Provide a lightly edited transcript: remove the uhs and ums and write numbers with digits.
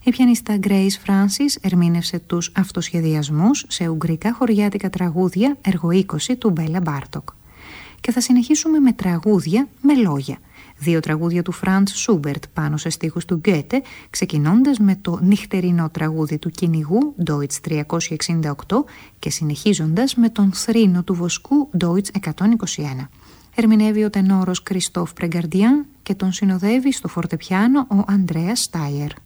Η πιανίστα Grace Francis ερμήνευσε τους αυτοσχεδιασμούς σε ουγγρικά χωριάτικα τραγούδια έργο 20 του Μπέλα Μπάρτοκ. Και θα συνεχίσουμε με τραγούδια με λόγια. 2 τραγούδια του Φραντς Σούμπερτ πάνω σε στίχους του Γκέτε, ξεκινώντας με το νυχτερινό τραγούδι του κυνηγού Deutsch 368 και συνεχίζοντας με τον θρήνο του βοσκού Deutsch 121. Ερμηνεύει ο τενόρος Κριστόφ Πρεγκαρντιάν και τον συνοδεύει στο φορτεπιάνο ο Ανδρέας Στάιερ.